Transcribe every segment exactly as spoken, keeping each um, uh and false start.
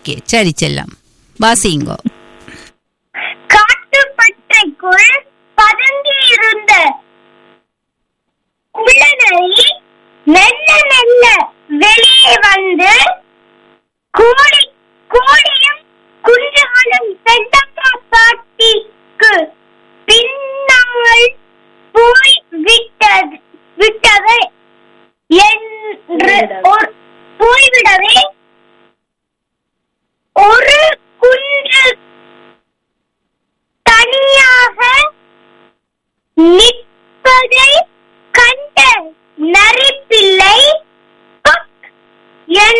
Okay, சரி செல்லம், வாசிங்கோ. காட்டுப்பற்றைக்குள் பதுங்கி இருந்த குள்ளனை மெல்ல மெல்ல வெளியே வந்து கோடி கோடியும் குஞ்சுகளும் பெட்டப்பா பாட்டிக்கு பின்னால் போய் விட்டது விட்டவை என்று போய்விடவே ஒரு குஞ்சு தனியாக நிற்பதை கண்ட நரிப்பிள்ளை என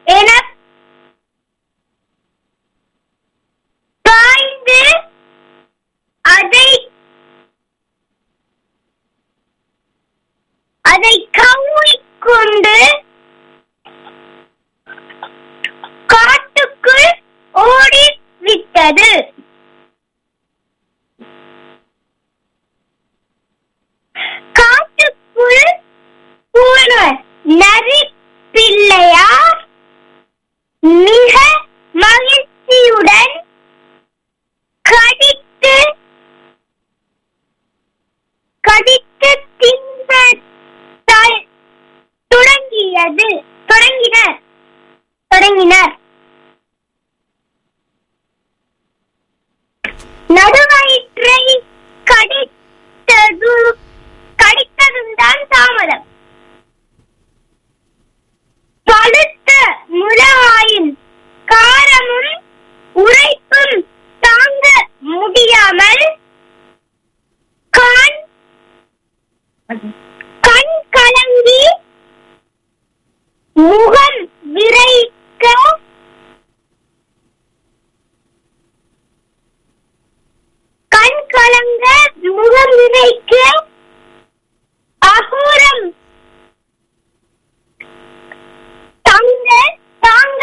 பாய்ந்து அதை அதை கவ்விக்கொண்டு காட்டுக்குள் ஓடி விட்டது. காட்டுக்குள் போன நரி பிள்ளையார் மிக மகிழ்ச்சியுடன் கடித்து கடித்து தின்ப தொடங்கியது தொடங்கினர் தொடங்கினர் நடுவயிற்றை கடித்தது கடித்ததும் தான் தாமதம். பழுத்த முளவாயின் காரமும் உரைப்பும் தாங்க முடியாமல் கண் கண் கலங்கி முகம் விரைக்க கண் கலங்க முகம் விரைக்க அகோரம் தாங்க தாங்க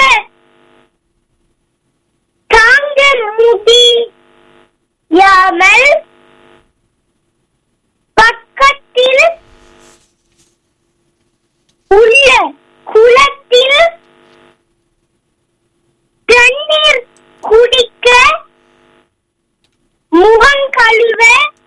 தாங்க முடியாமல் பக்கத்தில் உள்ள குளத்தில் தண்ணீர் குடிக்க முகம் கழுவ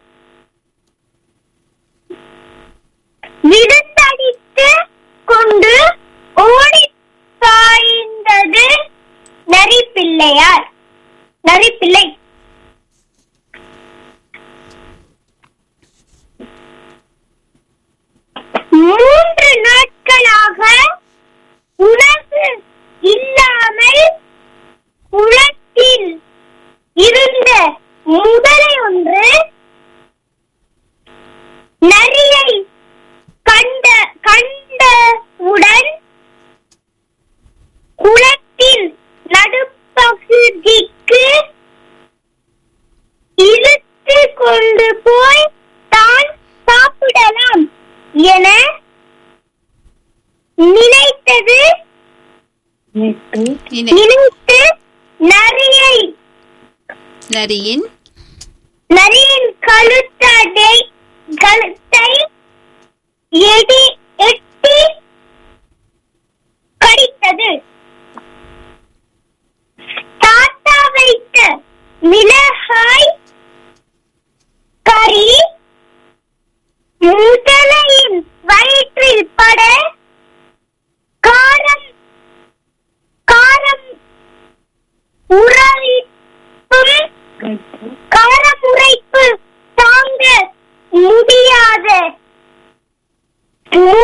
விடுதடித்து கொண்டு ஓடி பாய்ந்தது நரிப்பிள்ளையார் நரிப்பிள்ளை. மூன்று நாட்களாக உணவு இல்லாமல் குளத்தில் இருந்த முதலை ஒன்று நரியை கண்ட கண்டவுடன் குளத்தின் நடுப்பகுதிக்கு இழுத்து கொண்டு போய் தான் சாப்பிடலாம் என நினைத்தது. நினைத்து நரியை நரியின் நரியின் கழுத்தடை கழுத்தை எடி எட்டி கடித்தது. தாத்தா வைத்த மிளகாய் கறி முதலையின் வயிற்றில் பட காரம் காரம் உரைப்பும் காரம் உரைப்பு தாங்க முடியாத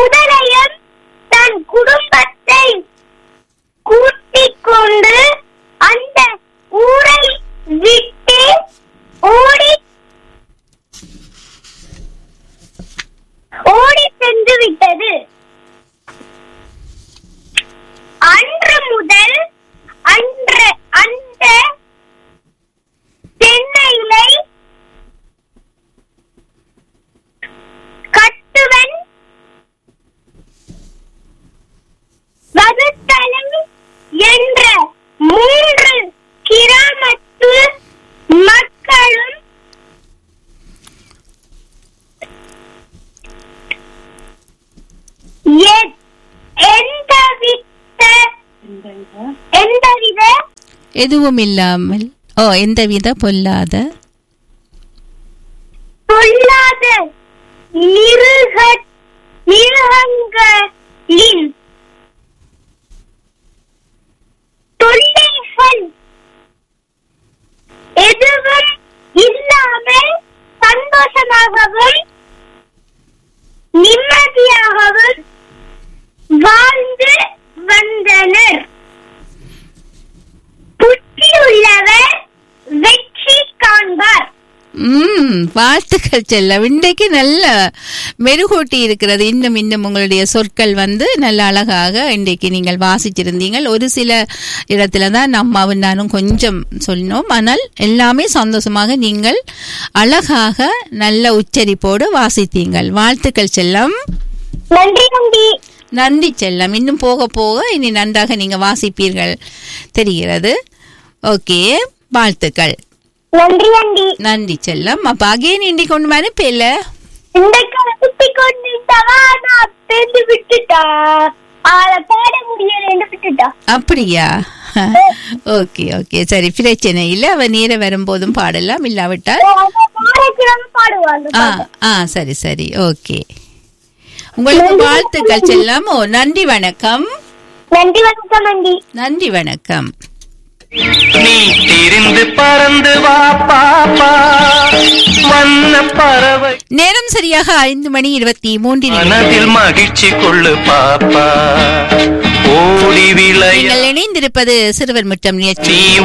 எதுவும் இல்லாமல் ஓ எந்தவித பொல்லாத பொல்லாத மிருக மிருகங்களின் தொல்லைகள் எதுவும் இல்லாமல் சந்தோஷமாகவும் நிம்மதியாகவும் வாழ்ந்து வந்தனர். புத்தியுள்ளவர் வெற்றி காண்பார். ம் வாழ்த்துக்கள் செல்லம். இன்றைக்கு நல்ல மெருகூட்டி இருக்கிறது. இன்னும் இன்னும் உங்களுடைய சொற்கள் வந்து நல்ல அழகாக இன்றைக்கு நீங்கள் வாசிச்சிருந்தீங்கள். ஒரு சில இடத்துல தான் அம்மாவும் நானும் கொஞ்சம் சொன்னோம். ஆனால் எல்லாமே சந்தோஷமாக நீங்கள் அழகாக நல்ல உச்சரிப்போடு வாசித்தீங்கள். வாழ்த்துக்கள் செல்லம். நன்றி நன்றி நன்றி செல்லம். இன்னும் போக போக இனி நன்றாக நீங்க வாசிப்பீர்கள் தெரிகிறது. ஓகே, வாழ்த்துக்கள். நன்றி நன்றி நன்றி செல்லம். அப்ப அகைன் இன்னைக்கு ஒண்ணு அனுப்பல இன்றைக்கு சுத்தி கொண்டிருந்தவா நான் பேந்து விட்டுட்டா ஆளை பாட முடியல விட்டுட்டா. அப்படியா? ஓகே ஓகே சரி, பிரச்சனை இல்லை. அவ நேர வரும்போதும் பாடலாம், இல்லாவிட்டால் பாடுவாங்க. ஆ ஆ சரி சரி ஓகே. உங்களுக்கு வாழ்த்துக்கள் செல்லம். ஓ நன்றி வணக்கம். நன்றி வணக்கம். நன்றி நன்றி வணக்கம். நீ திரிந்து பறந்து வா பாப்பா வண்ண பறவை. நேரம் சரியாக ஐந்து மணி இருபத்தி மூன்று மனதில் மகிழ்ச்சி கொள்ளு பாப்பா ஓடி விளைய. நீங்கள் இணைந்திருப்பது சிறுவர் முற்றம் நிகழ்ச்சி. நீ